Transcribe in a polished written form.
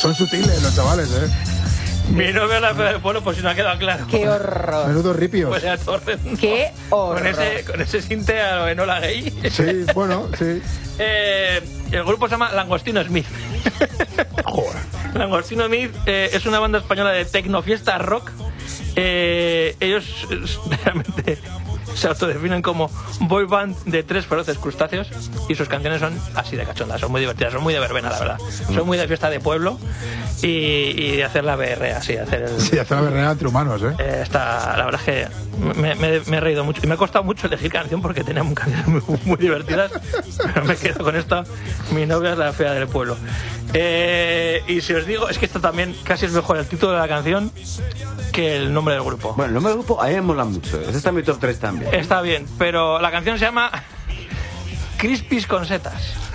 Son sutiles los chavales, ¿eh? Mi novia la fea del pueblo, pues si no ha quedado claro. ¡Qué horror! Menudos ripios. Pues era Torrent. ¡Qué horror! Con ese sinte a lo Enola Gay. Sí, bueno, sí. El grupo se llama Langostino Smith. Joder. Langostino Smith es una banda española de tecnofiesta rock. Ellos realmente se autodefinen como boy band de 3 feroces crustáceos y sus canciones son así de cachondas, son muy divertidas, son muy de verbena, la verdad. Son muy de fiesta de pueblo y de hacer la BR así, hacer el... Sí, hacer la berrea entre humanos, ¿eh? La verdad es que me he reído mucho y me ha costado mucho elegir canción porque tenía canciones muy divertidas, pero me quedo con esta. Mi novia es la fea del pueblo. Y si os digo, es que esto también casi es mejor el título de la canción que el nombre del grupo. Bueno, el nombre del grupo a mí me mola mucho. Ese está en mi top 3 también. Está bien, pero la canción se llama Crispies con setas.